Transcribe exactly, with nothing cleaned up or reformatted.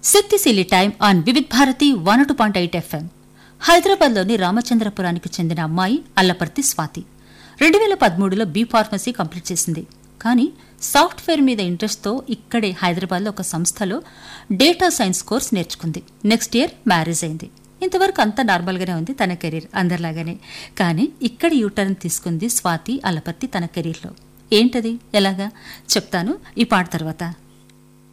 శక్తిశీలి time on Vividh Bharati one two point eight FM. హైదరాబాద్లోని రామచంద్రపురానికి చెందిన అమ్మాయి అల్లపర్తి స్వాతి రెండు వేల పదమూడులో బీ ఫార్మసీ కంప్లీట్ చేసింది. కానీ సాఫ్ట్వేర్ మీద ఇంట్రెస్ట్తో ఇక్కడే హైదరాబాద్లో ఒక సంస్థలో డేటా సైన్స్ కోర్స్ నేర్చుకుంది. నెక్స్ట్ ఇయర్ మ్యారేజ్ అయింది. ఇంతవరకు అంతా నార్మల్గానే ఉంది తన కెరీర్, అందరిలాగానే. కానీ ఇక్కడ యూటర్న్ తీసుకుంది స్వాతి అల్లపర్తి తన కెరీర్లో. ఏంటది, ఎలాగా చెప్తాను ఈ పాట తర్వాత.